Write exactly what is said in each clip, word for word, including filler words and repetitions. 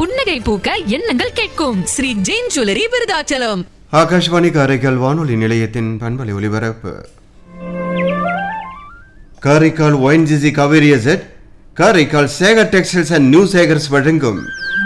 புன்னகை பூக்க எண்ணங்கள் கேட்கும். ஸ்ரீ ஜெயின் ஜுவல்லரி, விருதாச்சலம். ஆகாஷ்வாணி காரைக்கால் வானொலி நிலையத்தின் பண்பலை ஒலிபரப்பு. Karaikal ONGC Kaveri zed, Karaikal Sekar textiles and new Sekar's வழங்கும்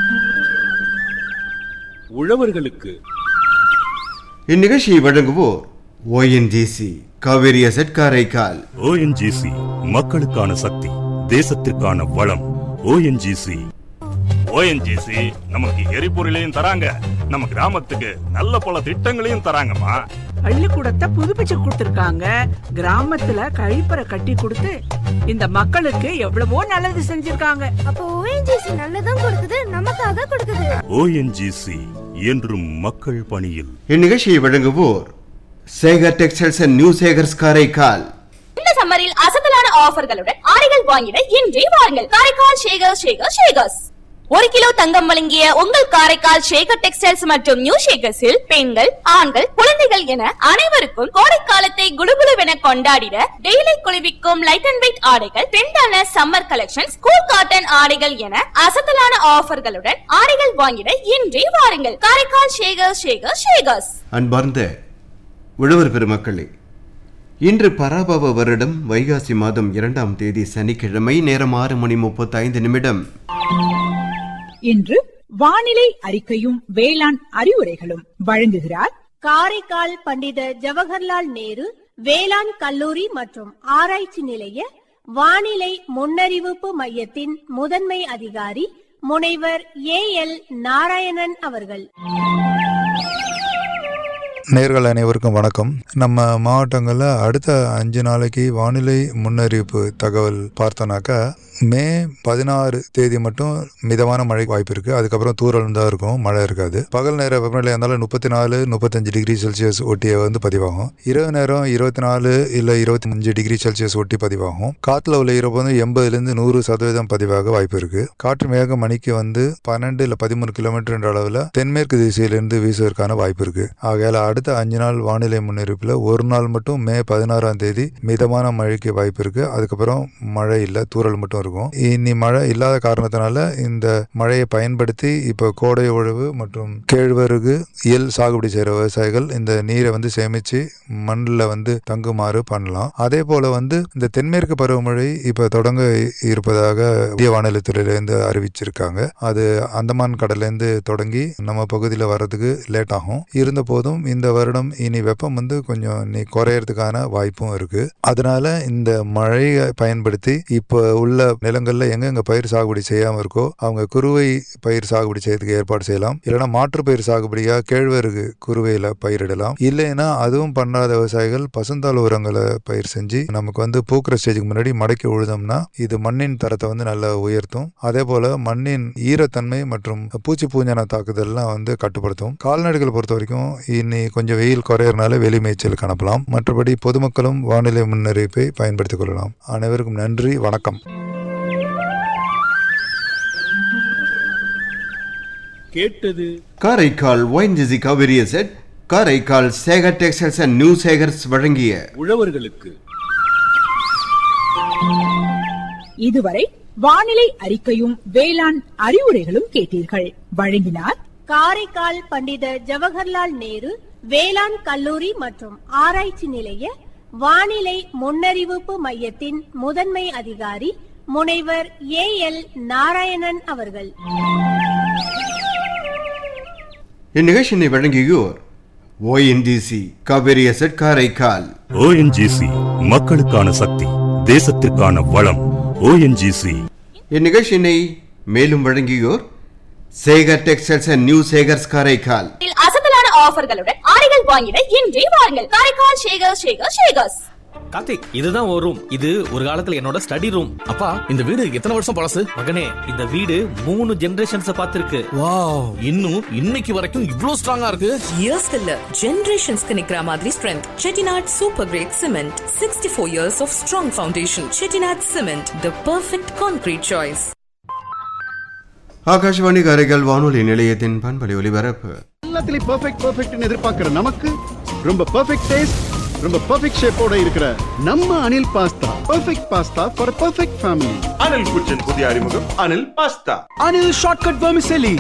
உழவர்களுக்கு. இந்நிகழ்ச்சியை வழங்குவோர் ONGC Kaveri zed Karaikal. ONGC மக்களுக்கான சக்தி, தேசத்திற்கான வளம். ஓஎன்ஜிசி ஓஎன்ஜிசி நமக்கு எரிபொருளையும் தராங்க, நம்ம கிராமத்துக்கு நல்ல பல திட்டங்களையும் தராங்கம்மா. பள்ளிக்கூடத்தை புதுப்பிச்சு கொடுத்திருக்காங்க, கிராமத்துல கழிப்பறை கட்டி கொடுத்து இந்த மக்களுக்கு எவ்வளவோ நல்லது செஞ்சிருக்காங்க. அப்ப ஓஎன்ஜிசி நல்லதும் கொடுக்குது, நமக்காக கொடுக்குது. ஓஎன்ஜிசி என்றும் மக்கள் பணியில். இந்நிகழ்ச்சியை வழங்குவோர் Sekar textiles and new Sekar's Karaikal. இந்த சம்மரில் அசத்தலான ஆஃபர்களுடன் ஆடைகள் வாங்கிட இன்றே வாருங்கள். காரைக்கால் ஷேகர் ஷேகர் ஷேகர்ஸ். ஒரு கிலோ தங்கம் வழங்கிய உங்கள் காரைக்கால் ஷேகர் டெக்ஸ்டைல்ஸ் மற்றும் நியூ ஷேகர்ஸில் பெண்கள், ஆண்கள், குழந்தைகள் என அனைவருக்கும் கோடைக்காலத்தை குளுகுளுவென கொண்டாடிட டெய்லி குளிர்விக்கும் லைட் அண்ட் வெயிட் ஆடைகள், ட்ரெண்டான சம்மர் கலெக்ஷன், ஸ்கூல் காட்டன் ஆடைகள் என அசத்தலான ஆஃபர்களுடன் ஆடைகள் வாங்கிட இன்றே வாருங்கள். காரைக்கால் ஷேகர் ஷேகர் ஷேகர்ஸ். அன்பார்ந்த உழவர் பெருமக்களே, இன்று பராபவ வருடம் வைகாசி மாதம் இரண்டாம் தேதி சனிக்கிழமை, நேரம் ஆறு மணி முப்பத்தி ஐந்து நிமிடம். இன்று வானிலை அறிக்கையும் வேளாண் அறிவுரைகளும் வழங்குகிறார் காரைக்கால் பண்டித ஜவஹர்லால் நேரு வேளாண் கல்லூரி மற்றும் ஆராய்ச்சி நிலைய வானிலை முன்னறிவிப்பு மையத்தின் முதன்மை அதிகாரி முனைவர் ஏ எல் நாராயணன் அவர்கள். நேர்கள் அனைவருக்கும் வணக்கம். நம்ம மாவட்டங்களில் அடுத்த அஞ்சு நாளைக்கு வானிலை முன்னறிவிப்பு தகவல் பார்த்தோன்னாக்கா, மே பதினாறு தேதி மட்டும் மிதமான மழை வாய்ப்பு இருக்கு. அதுக்கப்புறம் தூறல் தான் இருக்கும், மழை இருக்காது. பகல் நேர வெப்பநிலை இருந்தாலும் முப்பத்தி நாலு முப்பத்தஞ்சு டிகிரி செல்சியஸ் ஒட்டிய வந்து பதிவாகும். இரவு நேரம் இருபத்தி நாலு இல்ல இருபத்தி அஞ்சு டிகிரி செல்சியஸ் ஒட்டி பதிவாகும். காற்றுல உள்ள ஈரப்பதம் வந்து எண்பதுல இருந்து நூறு சதவீதம் பதிவாக வாய்ப்பு இருக்கு. காற்று வேக மணிக்கு வந்து பன்னெண்டு இல்ல பதிமூணு கிலோமீட்டர் என்ற அளவில் தென்மேற்கு திசையிலிருந்து வீசுவதற்கான வாய்ப்பு இருக்கு. ஆகையால அடுத்த அஞ்சு நாள் வானிலை முன்னறிவிப்புல ஒரு நாள் மட்டும் மே பதினாறாம் தேதி மிதமான மழைக்கு வாய்ப்பு இருக்கு. அதுக்கப்புறம் மழை இல்ல, தூறல் மட்டும் இருக்கும். இனி மழை இல்லாத காரணத்தினால இந்த மழையை பயன்படுத்தி இப்ப கோடை உழவு மற்றும் கேழ்வரகு எல் சாகுபடி செய்யற விவசாயிகள் இந்த நீரை வந்து சேமிச்சு மண்ணில் வந்து தங்குமாறு பண்ணலாம். அதே போல வந்து இந்த தென்மேற்கு பருவமழை இப்ப தொடங்க இருப்பதாக இந்திய வானிலை துறையிலிருந்து அறிவிச்சிருக்காங்க. அது அந்தமான் கடல்லேருந்து தொடங்கி நம்ம பகுதியில் வர்றதுக்கு லேட் ஆகும். இருந்த போதும் இந்த வருடம் இனி வெப்பம் வந்து கொஞ்சம் நீ குறையறதுக்கான வாய்ப்பும் இருக்கு. அதனால இந்த மழையை பயன்படுத்தி இப்ப உள்ள நிலங்கள்ல எங்க பயிர் சாகுபடி செய்யாம இருக்கோ அவங்க குறுவை பயிர் சாகுபடி செய்யறதுக்கு ஏற்பாடு செய்யலாம். இல்லைன்னா மாற்று பயிர் சாகுபடியா கேழ்வரகு குறுவையில பயிரிடலாம். இல்லைன்னா அதுவும் பண்ணாத விவசாயிகள் பசுந்தாள் உரங்களை பயிர் செஞ்சு நமக்கு வந்து பூக்கிற ஸ்டேஜுக்கு முன்னாடி மடக்கி உழுதோம்னா இது மண்ணின் தரத்தை வந்து நல்லா உயர்த்தும். அதே போல மண்ணின் ஈரத்தன்மை மற்றும் பூச்சி பூஞ்சான தாக்குதல்லாம் வந்து கட்டுப்படுத்தும். கால்நடைகளை பொறுத்த வரைக்கும் இன்னி கொஞ்சம் வெயில் குறையறனால வெளி மேய்ச்சலுக்கு அனுப்பலாம். மற்றபடி பொதுமக்களும் வானிலை முன்னறிவிப்பை பயன்படுத்திக் கொள்ளலாம். அனைவருக்கும் நன்றி, வணக்கம். கேட்டது Karaikal ONGC Kaveri zed, Karaikal Sekar textiles and new Sekar's வழங்கிய உழவர்களுக்கு. இதுவரை வானிலை அறிக்கையும் வேளாண் அறிவுரைகளும் கேட்டீர்கள். வழங்கினார் காரைக்கால் பண்டித ஜவஹர்லால் நேரு வேளாண் கல்லூரி மற்றும் ஆராய்ச்சி நிலைய வானிலை முன்னறிவிப்பு மையத்தின் முதன்மை அதிகாரி முனைவர் ஏ எல் நாராயணன் அவர்கள். இந்நிகழ்ச்சியை வழங்கியோர் ONGC Kaveri zed Karaikal. ONGC மக்களுக்கான சக்தி, தேசத்திற்கான வளம். ஓஎன்ஜிசி. இந்நிகழ்ச்சியினை மேலும் வழங்கியோர் Sekar textiles and new Sekar's Karaikal. அசத்தலான ஆஃபர்களுடன் ஆடைகள் வாங்கிட இன்றே வாருங்கள். காரைக்கால் ஷேகர் ஷேகர் ஷேகர்ஸ். கார்த்திக், இதுதான் ஒரு ரூம். இது ஒரு காலத்துல என்னோட ஸ்டடி ரூம். அப்பா, இந்த வீடு எத்தனை வருஷம் பழசு? மகனே, இந்த வீடு மூணு ஜெனரேஷன்ஸ் பார்த்திருக்கு. வாவ், இன்னும் இன்னைக்கு வரைக்கும் இவ்ளோ ஸ்ட்ராங்கா இருக்கு. இயர்ஸ் இல்ல, ஜெனரேஷன்ஸ்க்கு நிக்கிற மாதிரி strength. Chettinad super great cement, sixty four years of strong foundation. Chettinad cement, the perfect concrete choice. Akashvani Karaikal வானொலி நிலையத்தின் பண்பலை ஒலிபரப்பு. எல்லாத்துலயும் பெர்ஃபெக்ட் பெர்ஃபெக்ட்னு எதிர்பார்க்கிற நமக்கு ரொம்ப பெர்ஃபெக்ட் டேஸ்ட், ரொம்ப பெர்ஃபெக்ட் ஷேப்போட இருக்கிற நம்ம Anil pasta. Perfect pasta for perfect family. Anil kitchen புதிய அறிமுகம் Anil pasta. Anil shortcut vermicelli.